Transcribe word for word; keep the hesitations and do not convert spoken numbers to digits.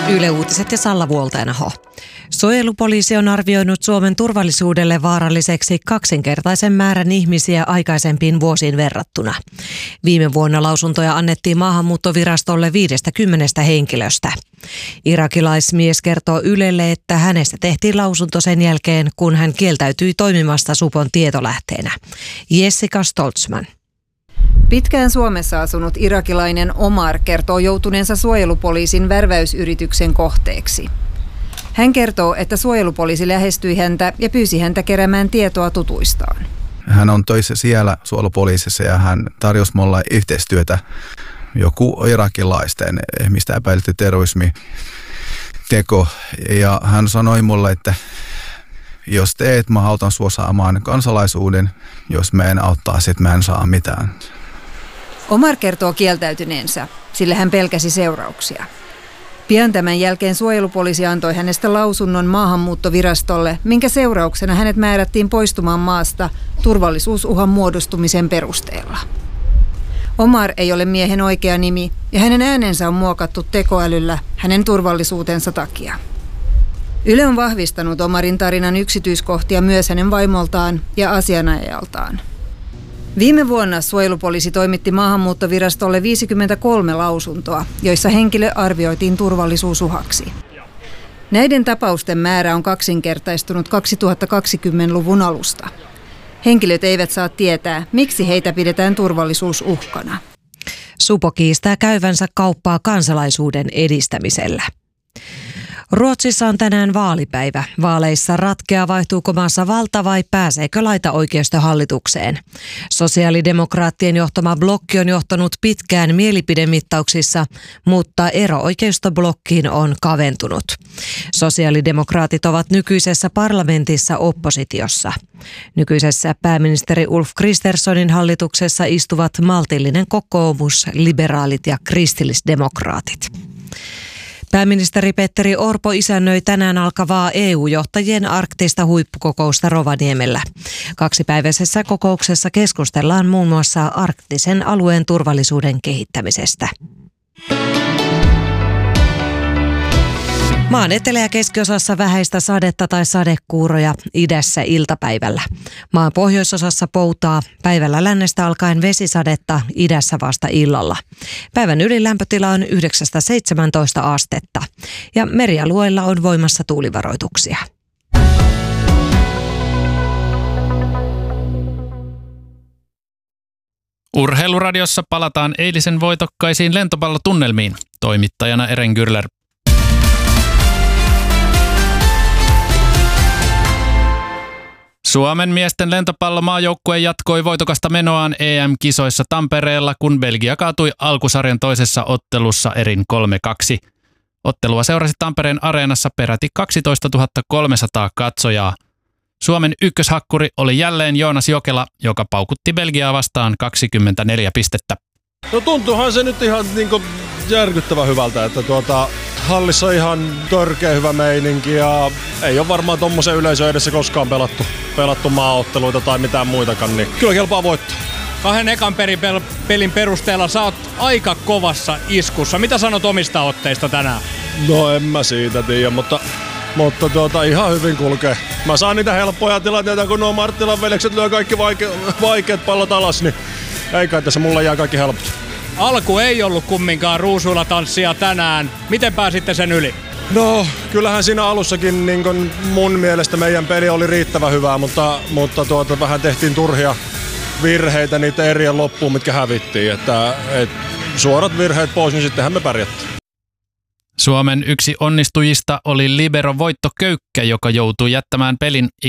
Yle Uutiset ja Salla Vuoltainaho. Suojelupoliisi on arvioinut Suomen turvallisuudelle vaaralliseksi kaksinkertaisen määrän ihmisiä aikaisempiin vuosiin verrattuna. Viime vuonna lausuntoja annettiin maahanmuuttovirastolle viidestäkymmenestä henkilöstä. Irakilaismies kertoo Ylelle, että hänestä tehtiin lausunto sen jälkeen, kun hän kieltäytyi toimimasta supon tietolähteenä. Jessica Stoltzman. Pitkään Suomessa asunut irakilainen Omar kertoo joutuneensa suojelupoliisin värväysyrityksen kohteeksi. Hän kertoo, että suojelupoliisi lähestyi häntä ja pyysi häntä keräämään tietoa tutuistaan. Hän on töissä siellä suojelupoliisissa ja hän tarjosi mulle yhteistyötä joku irakilaisten ihmistä epäilty terrorismi teko. Ja hän sanoi mulle, että jos teet, mä autan sua saamaan kansalaisuuden, jos mä en auttaa, sit mä en saa mitään. Omar kertoo kieltäytyneensä, sillä hän pelkäsi seurauksia. Pian tämän jälkeen suojelupoliisi antoi hänestä lausunnon maahanmuuttovirastolle, minkä seurauksena hänet määrättiin poistumaan maasta turvallisuusuhan muodostumisen perusteella. Omar ei ole miehen oikea nimi ja hänen äänensä on muokattu tekoälyllä hänen turvallisuutensa takia. Yle on vahvistanut Omarin tarinan yksityiskohtia myös hänen vaimoltaan ja asianajajaltaan. Viime vuonna suojelupoliisi toimitti maahanmuuttovirastolle viisikymmentäkolme lausuntoa, joissa henkilö arvioitiin turvallisuusuhaksi. Näiden tapausten määrä on kaksinkertaistunut kaksituhattakaksikymmentäluvun alusta. Henkilöt eivät saa tietää, miksi heitä pidetään turvallisuusuhkana. Supo kiistää käyvänsä kauppaa kansalaisuuden edistämisellä. Ruotsissa on tänään vaalipäivä. Vaaleissa ratkeaa, vaihtuuko maassa valta vai pääseekö laitaoikeisto hallitukseen. Sosiaalidemokraattien johtama blokki on johtanut pitkään mielipidemittauksissa, mutta ero oikeistoblokkiin on kaventunut. Sosiaalidemokraatit ovat nykyisessä parlamentissa oppositiossa. Nykyisessä pääministeri Ulf Kristerssonin hallituksessa istuvat maltillinen kokoomus, liberaalit ja kristillisdemokraatit. Pääministeri Petteri Orpo isännöi tänään alkavaa E U-johtajien arktista huippukokousta Rovaniemellä. Kaksipäiväisessä kokouksessa keskustellaan muun muassa arktisen alueen turvallisuuden kehittämisestä. Maan etelä- ja keskiosassa vähäistä sadetta tai sadekuuroja, idässä iltapäivällä. Maan pohjoisosassa poutaa, päivällä lännestä alkaen vesisadetta, idässä vasta illalla. Päivän ylilämpötila on yhdeksästä seitsemääntoista astetta ja merialueilla on voimassa tuulivaroituksia. Urheiluradiossa palataan eilisen voitokkaisiin lentopallotunnelmiin. Toimittajana Eren Gürler. Suomen miesten lentopallomaajoukkue jatkoi voitokasta menoaan E M-kisoissa Tampereella, kun Belgia kaatui alkusarjan toisessa ottelussa erin kolme kaksi. Ottelua seurasi Tampereen areenassa peräti kaksitoistatuhatta kolmesataa katsojaa. Suomen ykköshakkuri oli jälleen Joonas Jokela, joka paukutti Belgiaa vastaan kaksikymmentäneljä pistettä. No tuntuuhan se nyt ihan niin kuin järkyttävän hyvältä, että tuota, hallissa ihan törkeä hyvä meininki ja ei ole varmaan tommosen yleisön edessä koskaan pelattu, pelattu maaotteluita tai mitään muitakaan, niin kyllä kelpaa voittaa. Kahden ekan pelin perusteella sä oot aika kovassa iskussa. Mitä sanot omista otteista tänään? No en mä siitä tiedä, mutta, mutta tuota, ihan hyvin kulkee. Mä saan niitä helppoja tilanteita, kun nuo Marttilan veljekset lyö kaikki vaike- vaikeat pallot alas, niin ei kai tässä mulla jää kaikki helpot. Alku ei ollut kumminkaan ruusuilla tanssia tänään. Miten pääsitte sen yli? No, kyllähän siinä alussakin niin kun mun mielestä meidän peli oli riittävän hyvää, mutta, mutta tuota, vähän tehtiin turhia virheitä niitä erien loppuun, mitkä hävittiin. Että, et, suorat virheet pois, niin sittenhän me pärjättiin. Suomen yksi onnistujista oli libero Voitto Köykkä, joka joutui jättämään pelin